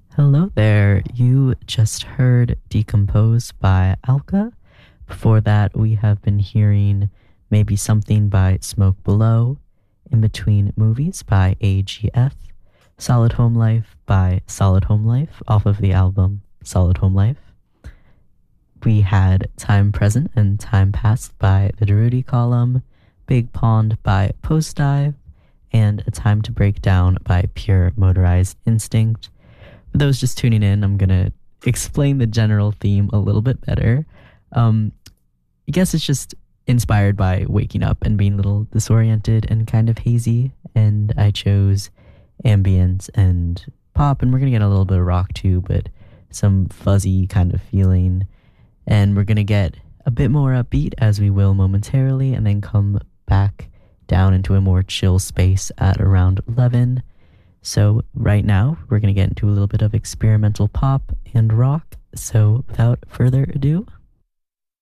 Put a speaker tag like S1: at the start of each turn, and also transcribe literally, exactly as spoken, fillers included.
S1: Hello there. You just heard Decompose by Alka. Before that, we have been hearing Maybe Something by Smoke Below. In Between Movies by A G F. Solid Home Life by Solid Home Life off of the album Solid Home Life. We had Time Present and Time Past by the Darude Column. Big Pond by Post Dive. And A Time to Break Down by Pure Motorized Instinct. For those just tuning in, I'm going to explain the general theme a little bit better. Um, I guess it's just inspired by waking up and being a little disoriented and kind of hazy. And I chose ambient and pop, and we're going to get a little bit of rock too, but some fuzzy kind of feeling. And we're going to get a bit more upbeat as we will momentarily, and then come back down into a more chill space at around eleven. So right now, we're going to get into a little bit of experimental pop and rock. So without further ado,